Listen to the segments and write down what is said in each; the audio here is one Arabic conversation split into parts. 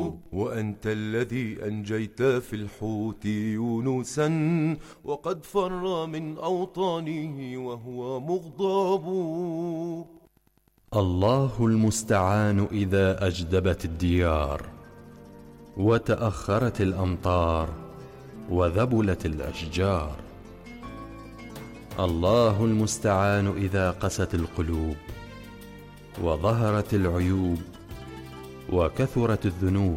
وأنت الذي أنجيت في الحوت يونسا وقد فر من أوطانه وهو مغضب. الله المستعان إذا أجدبت الديار وتأخرت الأمطار وذبلت الأشجار. الله المستعان إذا قست القلوب وظهرت العيوب وكثرت الذنوب.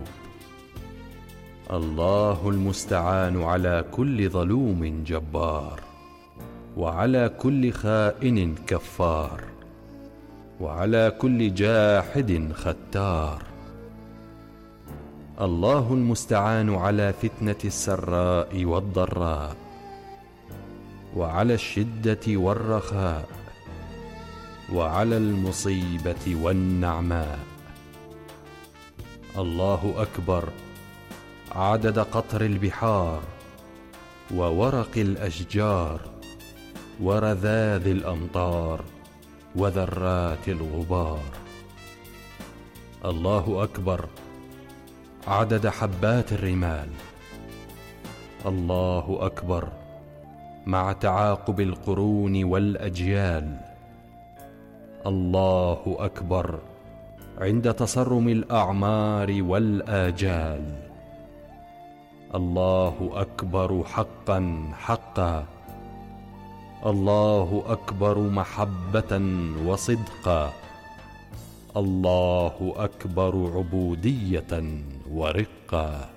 الله المستعان على كل ظلوم جبار وعلى كل خائن كفار وعلى كل جاحد ختار. الله المستعان على فتنة السراء والضراء وعلى الشدة والرخاء وعلى المصيبة والنعماء. الله أكبر عدد قطر البحار وورق الأشجار ورذاذ الأمطار وذرات الغبار. الله أكبر عدد حبات الرمال. الله أكبر مع تعاقب القرون والأجيال. الله أكبر عند تصرم الأعمار والآجال. الله أكبر حقا حقا. الله أكبر محبة وصدقا. الله أكبر عبودية ورقا.